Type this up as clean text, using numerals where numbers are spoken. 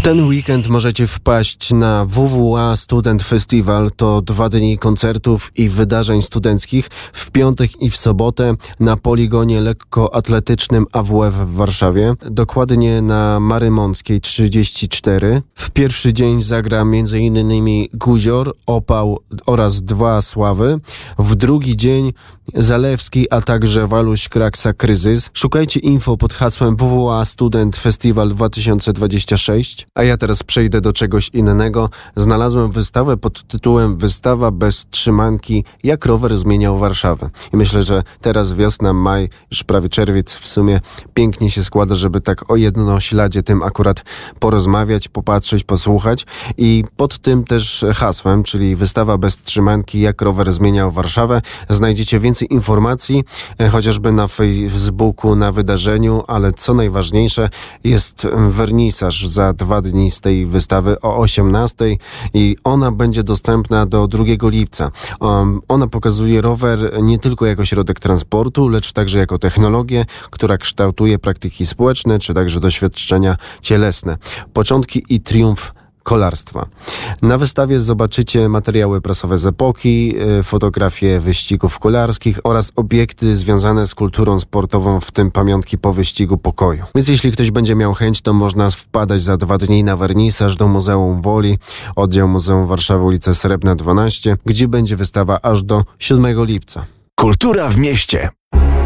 W ten weekend możecie wpaść na WWA Student Festival. To 2 dni koncertów i wydarzeń studenckich w piątek i w sobotę na poligonie lekkoatletycznym AWF w Warszawie. Dokładnie na Marymąckiej 34. W pierwszy dzień zagra m.in. Guzior, Opał oraz 2 Sławy. W drugi dzień Zalewski, a także Waluś, Kraksa, Kryzys. Szukajcie info pod hasłem WWA Student Festival 2026. A ja teraz przejdę do czegoś innego. Znalazłem wystawę pod tytułem Wystawa bez trzymanki, jak rower zmieniał Warszawę. I myślę, że teraz wiosna, maj, już prawie czerwiec w sumie pięknie się składa, żeby tak o jednośladzie tym akurat porozmawiać, popatrzeć, posłuchać. I pod tym też hasłem, czyli Wystawa bez trzymanki, jak rower zmieniał Warszawę, znajdziecie więcej informacji, chociażby na Facebooku, na wydarzeniu, ale co najważniejsze, jest wernisaż za 2 dni z tej wystawy o 18:00 i ona będzie dostępna do 2 lipca. Ona pokazuje rower nie tylko jako środek transportu, lecz także jako technologię, która kształtuje praktyki społeczne, czy także doświadczenia cielesne. Początki i triumf kolarstwa. Na wystawie zobaczycie materiały prasowe z epoki, fotografie wyścigów kolarskich oraz obiekty związane z kulturą sportową, w tym pamiątki po wyścigu pokoju. Więc jeśli ktoś będzie miał chęć, to można wpadać za 2 dni na wernisaż do Muzeum Woli, oddział Muzeum Warszawy, ulica Srebrna 12, gdzie będzie wystawa aż do 7 lipca. Kultura w mieście.